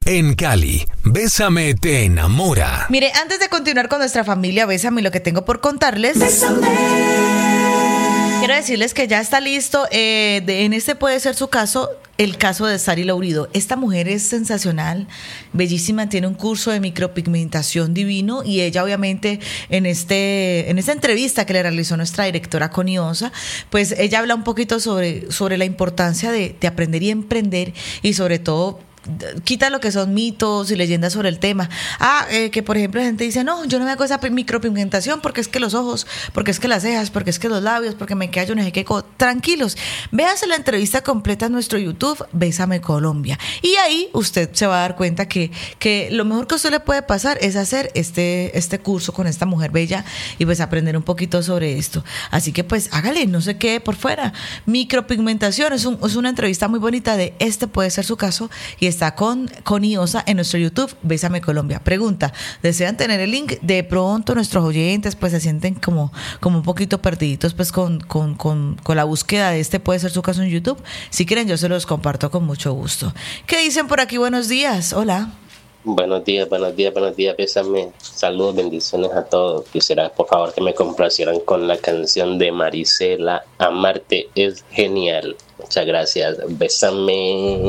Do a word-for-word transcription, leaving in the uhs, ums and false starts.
En Cali, Bésame te enamora. Mire, antes de continuar con nuestra familia Bésame, lo que tengo por contarles, Bésame. Quiero decirles que ya está listo, eh, de, en este puede ser su caso, el caso de Sari Laurido. Esta mujer es sensacional, bellísima, tiene un curso de micropigmentación divino y ella obviamente en este en esta entrevista que le realizó nuestra directora Connie Osa, pues ella habla un poquito sobre, sobre la importancia de, de aprender y emprender y sobre todo quita lo que son mitos y leyendas sobre el tema. Ah, eh, que por ejemplo la gente dice, no, yo no me hago esa micropigmentación porque es que los ojos, porque es que las cejas, porque es que los labios, porque me queda yo no sé qué. Tranquilos, véase la entrevista completa en nuestro YouTube, Bésame Colombia. Y ahí usted se va a dar cuenta que, que lo mejor que a usted le puede pasar es hacer este, este curso con esta mujer bella y pues aprender un poquito sobre esto. Así que pues hágale, no se quede por fuera. Micropigmentación es, un, es una entrevista muy bonita de este puede ser su caso y está con Connie Osa en nuestro YouTube, Bésame Colombia. Pregunta, ¿desean tener el link? De pronto nuestros oyentes pues se sienten como, como un poquito perdiditos pues con, con, con, con la búsqueda de este puede ser su caso en YouTube. Si quieren yo se los comparto con mucho gusto. ¿Qué dicen por aquí? Buenos días, hola. Buenos días, buenos días, buenos días, Bésame. Saludos, bendiciones a todos. Quisiera por favor que me complacieran con la canción de Marisela, Amarte es genial. Muchas gracias, Bésame.